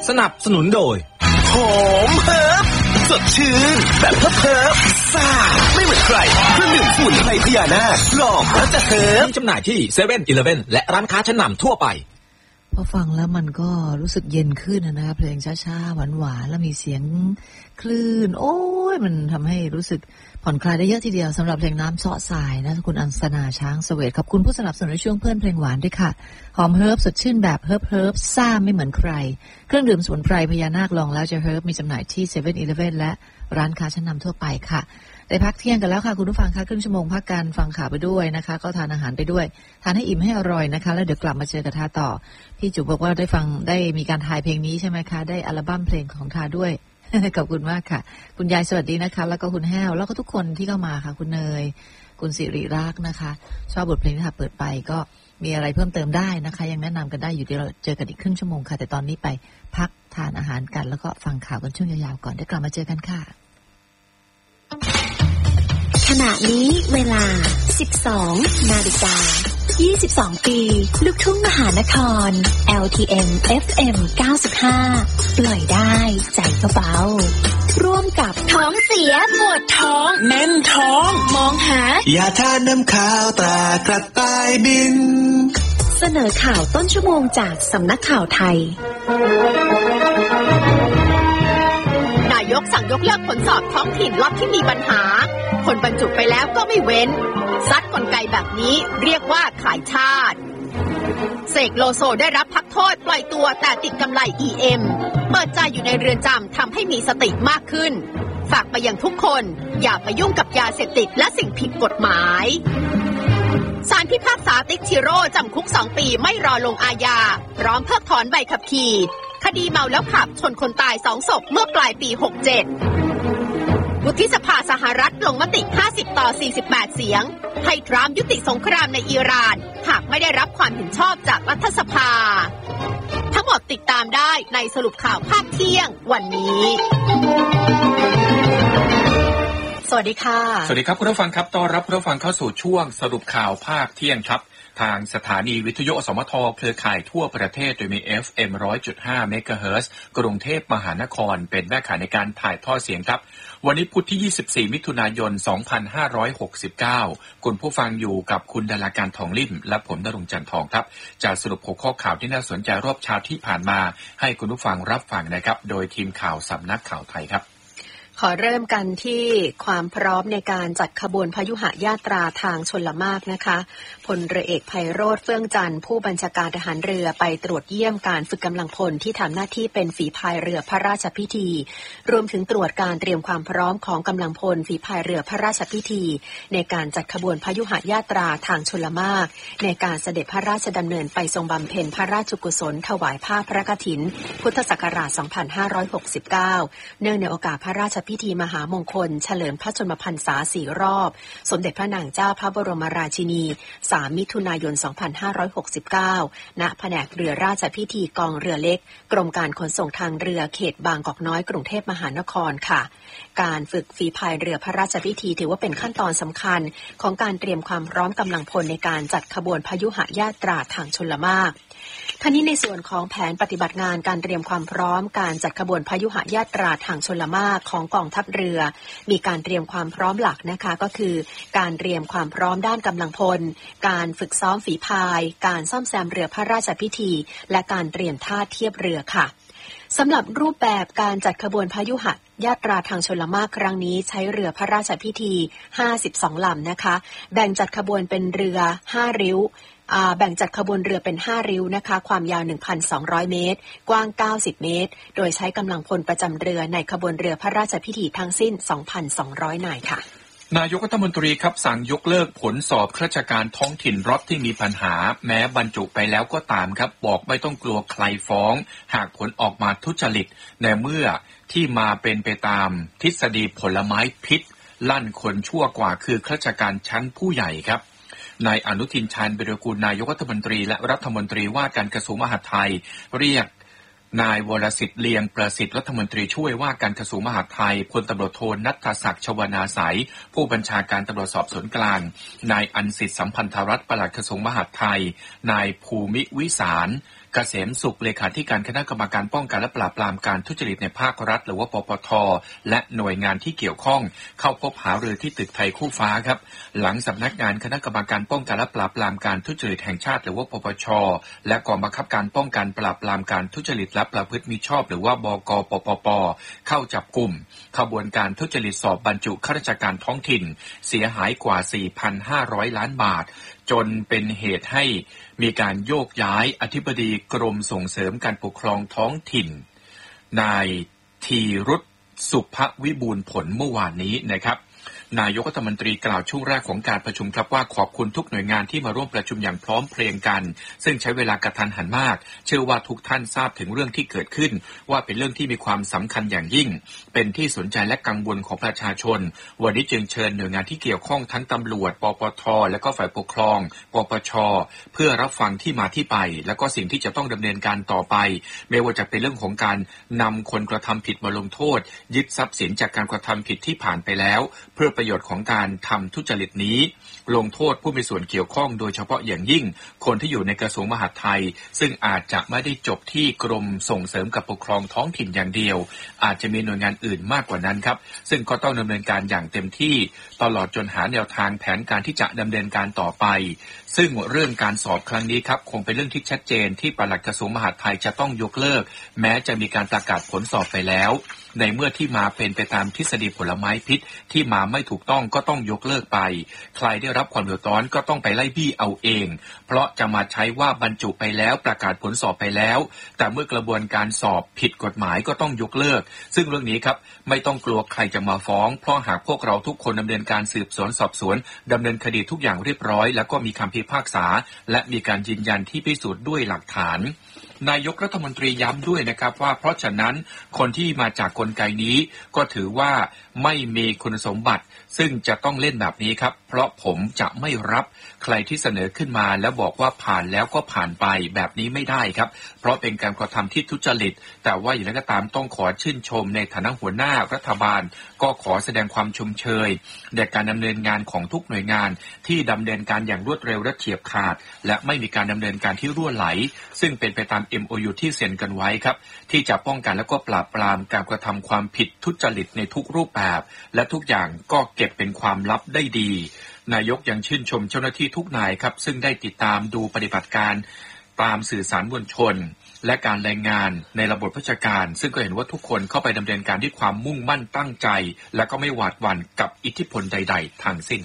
สนับสนุนโดยหอมเฮิร์บสดชื่นแบบเฮิร์บซ่าไม่เหมือนใครเครื่องดื่มสมุนไพรพญานาคลองแล้วจะเฮิร์บมีจำหน่ายที่เซเว่นอีเลฟเว่นและร้านค้าชั้นนำทั่วไปพอฟังแล้วมันก็รู้สึกเย็นขึ้นนะคะเพลงช้าๆหวานๆแล้วมีเสียงคลื่นโอ้ยมันทำให้รู้สึกผ่อนคลายได้เยอะทีเดียวสำหรับเพลงน้ำเสาะสายนะคุณอัญสนาช้างเสวตขอบคุณผู้สนับสนุนในช่วงเพื่อนเพลงหวานด้วยค่ะหอมเฮิร์บสดชื่นแบบเฮิร์บซ่าไม่เหมือนใครเครื่องดื่มสมุนไพรพญานาคลองแล้วจะเฮิร์บมีจำหน่ายที่เซเว่นอีเลฟเว่นและร้านค้าชั้นนำทั่วไปค่ะได้พักเที่ยงกันแล้วค่ะคุณผู้ฟังคะครึ่งชั่วโมงพักการฟังข่าวไปด้วยนะคะก็ทานอาหารไปด้วยทานให้อิ่มให้อร่อยนะคะแล้วเดี๋ยวกลับมาเจอกับทาต่อพี่จุ๋มบอกว่าได้มีการถ่ายเพลงนี้ใช่ไหมคะได้อัลบั้มเพลงของทาด้วย ขอบคุณมากค่ะคุณยายสวัสดีนะคะแล้วก็คุณแห้วแล้วก็ทุกคนที่เข้ามาค่ะคุณเนยคุณสิริรักษ์นะคะชอบบทเพลงที่เปิดไปก็มีอะไรเพิ่มเติมได้นะคะยังแนะนำกันได้อยู่เดี๋ยวเราเจอกันอีกครึ่งชั่วโมงค่ะแต่ตอนนี้ไปพักทานอาหารกันแล้วก็ฟังข่าวกันช่วงยาวๆก่อนเดี๋ยวกลับมาเจอกันค่ะขณะนี้เวลา 12 นาฬิกา 22 ปีลูกทุ่งมหานคร LTM FM 95 ปล่อยได้ใจก็เบาร่วมกับท้องเสียปวดท้องแน่นท้องมองหายาทาน้ำขาวตรากระต่ายบินเสนอข่าวต้นชั่วโมงจากสำนักข่าวไทยนายกสั่งยกเลิกผลสอบท้องถิ่นล็อตที่มีปัญหาคนบรรจุไปแล้วก็ไม่เว้นซัดกลไกแบบนี้เรียกว่าขายชาติเสกโลโซได้รับพักโทษปล่อยตัวแต่ติดกำไร EM เปิดใจอยู่ในเรือนจำทำให้มีสติมากขึ้นฝากไปยังทุกคนอย่าไปยุ่งกับยาเสพติดและสิ่งผิดกฎหมายศาลพิพากษาติ๊กชิโร่จำคุก2 ปีไม่รอลงอาญาพร้อมเพิกถอนใบขับขี่คดีเมาแล้วขับชนคนตาย2 ศพเมื่อปลายปี 67วุฒิสภาสหรัฐลงมติ50-48 เสียงให้ทรัมป์ยุติสงครามในอิหร่านหากไม่ได้รับความเห็นชอบจากรัฐสภาทั้งหมดติดตามได้ในสรุปข่าวภาคเที่ยงวันนี้สวัสดีค่ะสวัสดีครับคุณผู้ฟังครับต้อนรับคุณผู้ฟังเข้าสู่ช่วงสรุปข่าวภาคเที่ยงครับทางสถานีวิทยุอสมทเครือข่ายทั่วประเทศโดยมี FM 100.5 เมกะเฮิรตซ์กรุงเทพมหานครเป็นแม่ข่ายในการถ่ายทอดเสียงครับวันนี้พุธที่24มิถุนายน2569คุณผู้ฟังอยู่กับคุณดาราการทองลิ่มและผมณรงค์จันทร์ทองครับจะสรุปหัวข้อข่าวที่น่าสนใจรอบเช้าที่ผ่านมาให้คุณผู้ฟังรับฟังนะครับโดยทีมข่าวสำนักข่าวไทยครับขอเริ่มกันที่ความพร้อมในการจัดขบวนพยุหญาตราทางชลมารนะคะพลเรือเอกไพโรจน์เฟื่องจันทร์ผู้บัญชาการทหารเรือไปตรวจเยี่ยมการฝึกกำลังพลที่ทำหน้าที่เป็นฝีพายเรือพระราชพิธีรวมถึงตรวจการเตรียมความพร้อมของกำลังพลฝีพายเรือพระราชพิธีในการจัดขบวนพยุหญาตราทางชลมารในการเสด็จพระราชดำเนินไปทรงบำเพ็ญพระราชกุศลถวายผ้าพระกฐินพุทธศักราช 2569 เนื่องในโอกาสพระราชพิธีมหามงคลเฉลิมพระชนมพรรษา4 รอบสมเด็จพระนางเจ้าพระบรมราชินี3 มิถุนายน 2569 ณ แผนกเรือราชพิธีกองเรือเล็กกรมการขนส่งทางเรือเขตบางกอกน้อยกรุงเทพมหานครค่ะการฝึกฝีพายเรือพระราชพิธีถือว่าเป็นขั้นตอนสำคัญของการเตรียมความพร้อมกำลังพลในการจัดขบวนพยุหญาตราทางชลมารทั้งนี้ในส่วนของแผนปฏิบัติงานการเตรียมความพร้อมการจัดขบวนพยุหญาตราทางชลมารของกองทัพเรือมีการเตรียมความพร้อมหลักนะคะก็คือการเตรียมความพร้อมด้านกำลังพลการฝึกซ้อมฝีพายการซ่อมแซมเรือพระราชพิธีและการเตรียมท่าเทียบเรือค่ะสำหรับรูปแบบการจัดขบวนพยุหญาตราทางชลมารครั้งนี้ใช้เรือพระราชพิธี52 ลำนะคะแบ่งจัดขบวนเป็นเรือ5 ริ้วแบ่งจัดขบวนเรือเป็น5 ริ้วนะคะความยาว 1,200 เมตรกว้าง90 เมตรโดยใช้กำลังพลประจำเรือในขบวนเรือพระราชพิธีทั้งสิ้น 2,200 นายค่ะนายกรัฐมนตรีครับสั่งยกเลิกผลสอบข้าราชการท้องถิ่นล็อตที่มีปัญหาแม้บรรจุไปแล้วก็ตามครับบอกไม่ต้องกลัวใครฟ้องหากผลออกมาทุจริตในเมื่อที่มาเป็นไปตามทฤษฎีผลไม้พิษลั่นคนชั่วกว่าคือข้าราชการชั้นผู้ใหญ่ครับนายอนุทินชาญวิรากูลนายกรัฐมนตรีและรัฐมนตรีว่าการกระทรวงมหาดไทยเรียกนายวรสิทธิ์เลียงประสิทธิ์รัฐมนตรีช่วยว่าการกระทรวงมหาดไทยพลตำรวจโทณัฐศักดิ์ชวนาสัยผู้บัญชาการตำรวจสอบสวนกลางนายอันสิทธิ์สัมพันธรัตน์ปลัดกระทรวงมหาดไทยนายภูมิวิสารเกษมสุขเลขาธิการคณะกรรมการป้องกันและปราบปรามการทุจริตในภาครัฐหรือว่าปปท.และหน่วยงานที่เกี่ยวข้องเข้าพบหารือที่ตึกไทยคู่ฟ้าครับหลังสำนักงานคณะกรรมการป้องกันและปราบปรามการทุจริตแห่งชาติหรือว่าปปช.และกองบังคับการป้องกันปราบปรามการทุจริตและประพฤติมิชอบหรือว่าบก.ปปป.เข้าจับกลุ่มขบวนการทุจริตสอบบรรจุข้าราชการท้องถิ่นเสียหายกว่า 4,500 ล้านบาทจนเป็นเหตุให้มีการโยกย้ายอธิบดีกรมส่งเสริมการปกครองท้องถิ่นนายธีรุตสุภวิบูลย์ผลเมื่อวานนี้นะครับนายกรัฐมนตรีกล่าวช่วงแรกของการประชุมครับว่าขอบคุณทุกหน่วยงานที่มาร่วมประชุมอย่างพร้อมเพรียงกันซึ่งใช้เวลากระทันหันมากเชื่อว่าทุกท่านทราบถึงเรื่องที่เกิดขึ้นว่าเป็นเรื่องที่มีความสำคัญอย่างยิ่งเป็นที่สนใจและกังวลของประชาชนวันนี้จึงเชิญหน่วยงานที่เกี่ยวข้องทั้งตำรวจปปท.และก็ฝ่ายปกครองปปช.เพื่อรับฟังที่มาที่ไปและก็สิ่งที่จะต้องดำเนินการต่อไปไม่ว่าจะเป็นเรื่องของการนำคนกระทำผิดมาลงโทษยึดทรัพย์สินจากการกระทำผิดที่ผ่านไปแล้วเพื่อประโยชน์ของการทำทุจริตนี้ลงโทษผู้มีส่วนเกี่ยวข้องโดยเฉพาะอย่างยิ่งคนที่อยู่ในกระทรวงมหาดไทยซึ่งอาจจะไม่ได้จบที่กรมส่งเสริมการปกครองท้องถิ่นอย่างเดียวอาจจะมีหน่วยงานอื่นมากกว่านั้นครับซึ่งก็ต้องดำเนินการอย่างเต็มที่ตลอดจนหาแนวทางแผนการที่จะดำเนินการต่อไปซึ่งเรื่องการสอบครั้งนี้ครับคงเป็นเรื่องที่ชัดเจนที่ปลัดกระทรวงมหาดไทยจะต้องยกเลิกแม้จะมีการประกาศผลสอบไปแล้วในเมื่อที่มาเป็นไปตามทฤษฎีผลไม้พิษที่มาไม่ถูกต้องก็ต้องยกเลิกไปใครได้รับความเดือดร้อนก็ต้องไปไล่บี้เอาเองเพราะจะมาใช้ว่าบรรจุไปแล้วประกาศผลสอบไปแล้วแต่เมื่อกระบวนการสอบผิดกฎหมายก็ต้องยกเลิกซึ่งเรื่องนี้ครับไม่ต้องกลัวใครจะมาฟ้องเพราะหากพวกเราทุกคนดำเนินการสืบสวนสอบสวนดำเนินคดีทุกอย่างเรียบร้อยแล้วก็มีคำพิพากษาและมีการยืนยันที่พิสูจน์ด้วยหลักฐานนายกรัฐมนตรีย้ำด้วยนะครับว่าเพราะฉะนั้นคนที่มาจากกลไกนี้ก็ถือว่าไม่มีคุณสมบัติซึ่งจะต้องเล่นแบบนี้ครับเพราะผมจะไม่รับใครที่เสนอขึ้นมาแล้วบอกว่าผ่านแล้วก็ผ่านไปแบบนี้ไม่ได้ครับเพราะเป็นการกระทำที่ทุจริตแต่ว่าอย่างไรก็ตามต้องขอชื่นชมในฐานะหัวหน้ารัฐบาลก็ขอแสดงความชมเชยในการดำเนินงานของทุกหน่วยงานที่ดำเนินการอย่างรวดเร็วและเฉียบขาดและไม่มีการดำเนินการที่รั่วไหลซึ่งเป็นไปตาม MOU ที่เซ็นกันไว้ครับที่จะป้องกันและก็ปราบปรามการกระทำความผิดทุจริตในทุกรูปแบบและทุกอย่างก็เก็บเป็นความลับได้ดีนายกยังชื่นชมเจ้าหน้าที่ทุกนายครับซึ่งได้ติดตามดูปฏิบัติการตามสื่อสารมวลชนและการรายงานในระบบราชการซึ่งก็เห็นว่าทุกคนเข้าไปดำเนินการด้วยความมุ่งมั่นตั้งใจและก็ไม่หวาดหวั่นกับอิทธิพลใดๆทั้งสิ้น